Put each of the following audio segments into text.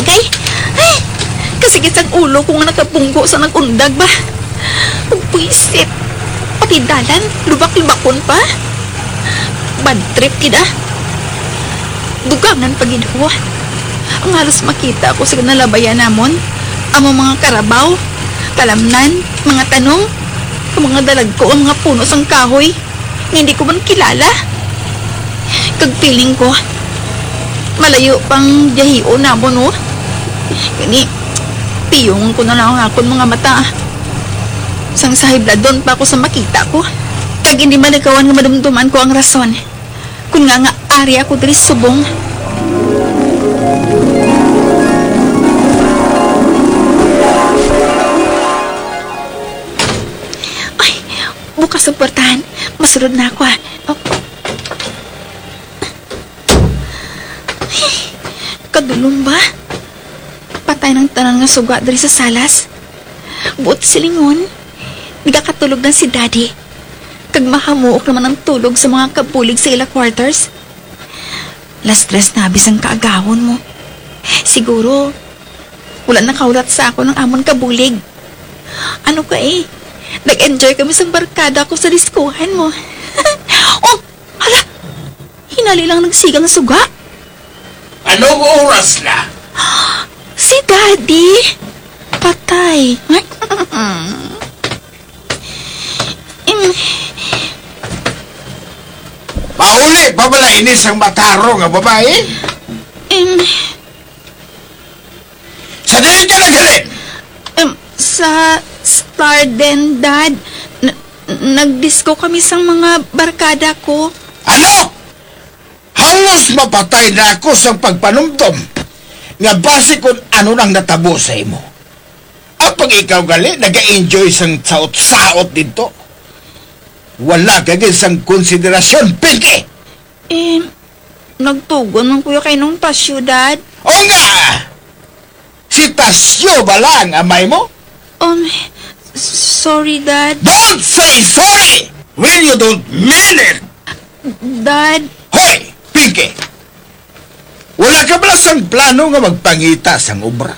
kay. Ay, kasigit ang ulo ko nga nakapunggo sa nag-undag ba. Pagpuisit. Pati dalan, lubak-lubakon pa. Bad trip, kida. Dugangan pagidwa. Ang halos makita ko sa nalabayan namon. Ang mga karabaw, talamnan, mga tanong, ang mga dalag ko, ang mga puno sang kahoy, nga hindi ko man kilala. Kagpiling ko, malayo pang jahio namon, oh. Gani, piyong ko na lang akong mga mata. Sang sahibladon pa ako sa makita ko. Kag hindi malikawan nga madumduman ko ang rason. Kung nga ari ako diri subong. Ay, bukas ang portahan. Masunod na ako, ah. Oh. Ay, kadulong ba? Patay ng tanan nga suga diri sa salas. Buot silingon. Nagkakatulog na si Daddy. Kag mahamuok naman ang tulog sa mga kapulig sa ila quarters. Last na abis ang kaagahon mo. Siguro, wala nakaulat sa ako ng amon kabulig. Ano ka eh? Nag-enjoy kami sa barkada ko sa diskuhan mo. Oh, hala! Hinali lang nagsigang suga. Anong oras na? Si Daddy! Patay. Mahuli pa bala inis ang mataro nga babae? Sa dili ka naghalin? Sa Starden, Dad. Nagdisko kami sa mga barkada ko. Ano? Halos mapatay na ako sa pagpanumdom nga base kung ano nang natabo sa imo. Ang pag ikaw gali, nag-enjoy sang saot-saot dito. Wala ka sang konsiderasyon, Pinky! Nagtugon man kuya kay nung Tasyo, Dad. O nga! Si Tasyo ba lang amay mo? Sorry, Dad. Don't say sorry when you don't mean it! Dad. Hoy, Pinky! Wala ka ba sang plano nga magpangita sang obra?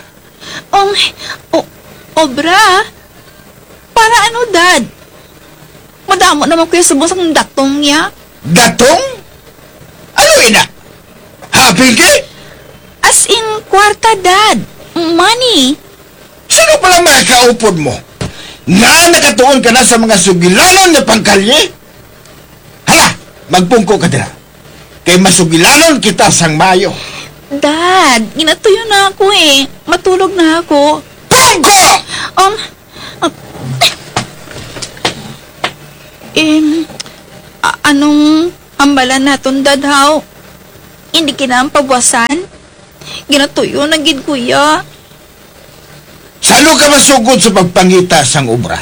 Obra? Para ano, Dad? Madamo naman kuya subong sang datong niya. Datong? Ano ina? Ha, Pinky? As in, kwarta, Dad. Money. Sino pala mga kaupod mo? Nga nakatuon ka na sa mga sugilanon na pangkalye? Hala, magpungko ka dira. Kay masugilanon kita sang mayo. Dad, ginatuyo na ako eh. Matulog na ako. Pungko! Anong hambalan naton, Dad, how? Hindi kinampabwasan? Ginatuyo na gid kuya. Sano ka masugod sa pagpangita sang obra?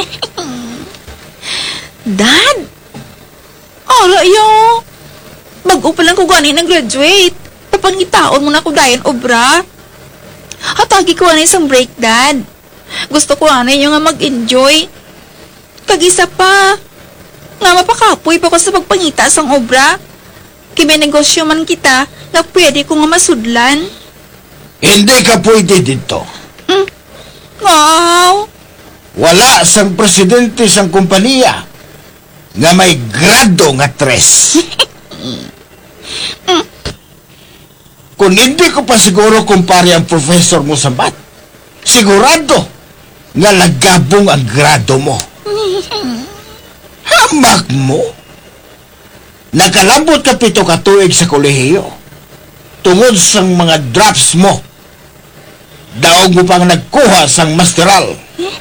Dad? Ala yo. Bago pa lang ko gani nag-graduate. Papangitaon mo na ko dayon obra. Hatagi ko na isang break, Dad. Gusto ko anay yung nga mag-enjoy. Kag-isa pa. Nga mapakapoy pa ko sa pagpangita sang obra. Kaya may negosyo man kita na pwede ko nga masudlan. Hindi ka pwede dito. Wow! Wala sang presidente sang kompanya nga may grado nga 3. Kung hindi ko pa siguro kumpare ang professor mo sa math, sigurado nga lagabong ang grado mo. Hamak mo? Nakalambot ka 7 ka tuig sa kolehiyo tungod sang mga drops mo. Daog mo pang nagkuha sang masteral.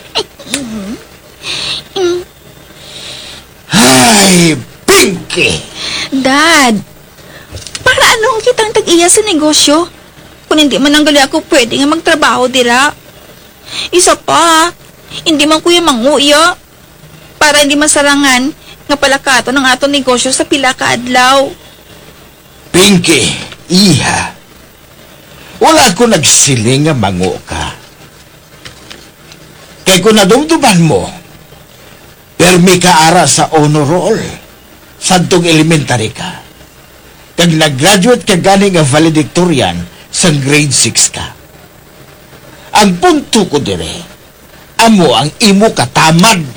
Ay, Pinky! Dad, para anong kitang tag-iya sa negosyo? Kung hindi man ang gali ako pwede nga magtrabaho dira. Isa pa, hindi man kuya manguya. Para hindi masarangan nga palakato ng aton negosyo sa pila ka adlaw. Pinky, iha. Wala ko nagsiling nga mango ka. Kaya kung nadumduman mo, permi ka ara sa honor roll. Santong elementary ka. Kag nag-graduate ka ganing nga valedictorian sa grade 6 ka. Ang punto ko dire, amo ang imo katamad.